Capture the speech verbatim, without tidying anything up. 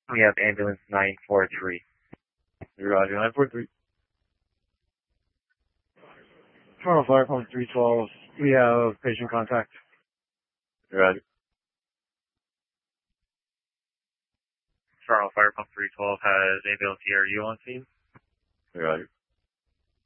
We have ambulance nine four three. Roger, nine four three. Toronto Fire Pump three twelve. We have patient contact. Roger. Toronto Fire Pump three twelve has ambulance E R U on scene. Roger.